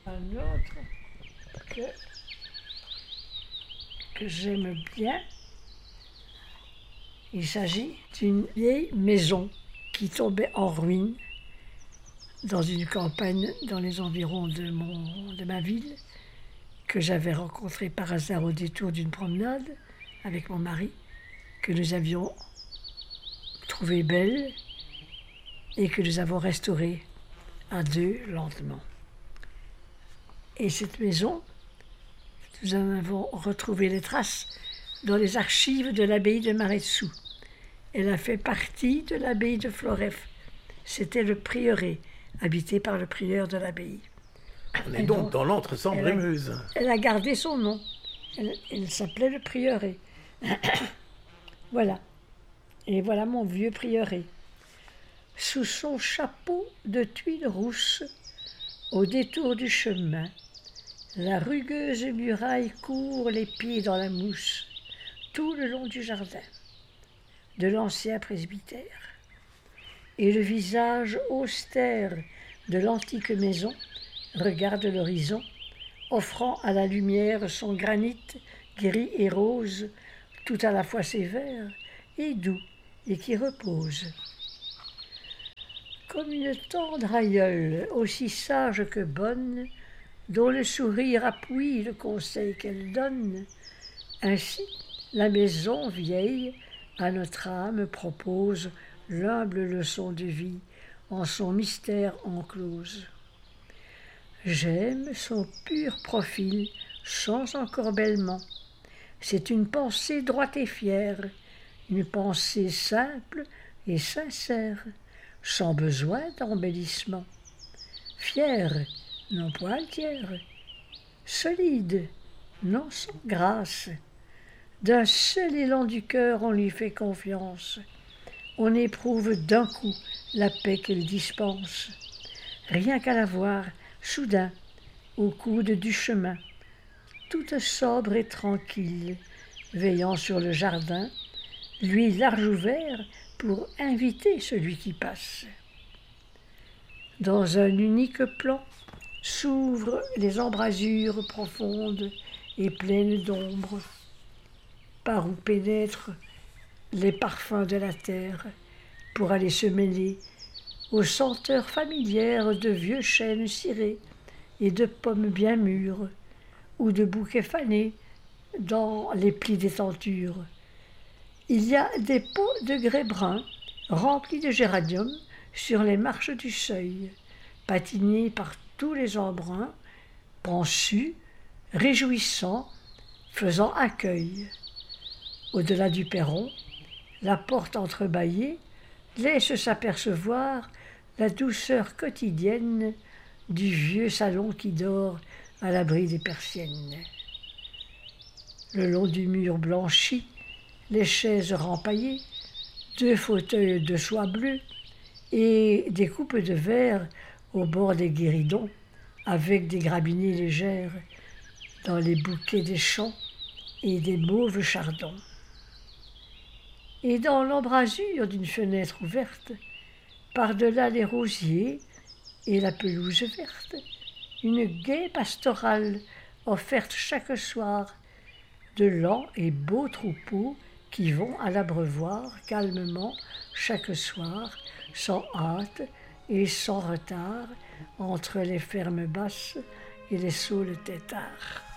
Un autre que j'aime bien, il s'agit d'une vieille maison qui tombait en ruine dans une campagne dans les environs de ma ville, que j'avais rencontrée par hasard au détour d'une promenade avec mon mari, que nous avions trouvée belle et que nous avons restaurée à deux lentement. Et cette maison, nous en avons retrouvé les traces dans les archives de l'abbaye de Maretsou. Elle a fait partie de l'abbaye de Floreffe. C'était le prieuré, habité par le prieur de l'abbaye. On est donc dans l'Antre-Sambre-et-Meuse. Elle a gardé son nom. Elle s'appelait le prieuré. Voilà. Et voilà mon vieux prieuré. Sous son chapeau de tuiles rousses, au détour du chemin, la rugueuse muraille court les pieds dans la mousse, tout le long du jardin de l'ancien presbytère. Et le visage austère de l'antique maison regarde l'horizon, offrant à la lumière son granit gris et rose, tout à la fois sévère et doux, et qui repose. Comme une tendre aïeule, aussi sage que bonne, dont le sourire appuie le conseil qu'elle donne, ainsi la maison vieille à notre âme propose l'humble leçon de vie en son mystère enclose. J'aime son pur profil sans encorbellement. C'est une pensée droite et fière, une pensée simple et sincère, sans besoin d'embellissement. Fière, non point altière, solide, non sans grâce. D'un seul élan du cœur on lui fait confiance. On éprouve d'un coup la paix qu'elle dispense. Rien qu'à la voir, soudain, au coude du chemin, toute sobre et tranquille, veillant sur le jardin, lui large ouvert pour inviter celui qui passe. Dans un unique plan s'ouvrent les embrasures profondes et pleines d'ombre, par où pénètrent les parfums de la terre pour aller se mêler aux senteurs familières de vieux chênes cirés et de pommes bien mûres, ou de bouquets fanés dans les plis des tentures. Il y a des pots de grès brun remplis de géraniums sur les marches du seuil, patinés par tous les embruns, pansus, réjouissants, faisant accueil. Au-delà du perron, la porte entrebâillée laisse s'apercevoir la douceur quotidienne du vieux salon qui dort à l'abri des persiennes. Le long du mur blanchi, les chaises rempaillées, 2 fauteuils de soie bleue et des coupes de verre au bord des guéridons, avec des grabinets légères dans les bouquets des champs et des mauves chardons. Et dans l'embrasure d'une fenêtre ouverte, par-delà les rosiers et la pelouse verte, une gaie pastorale offerte chaque soir, de lents et beaux troupeaux qui vont à l'abreuvoir calmement chaque soir, sans hâte et sans retard, entre les fermes basses et les saules têtards.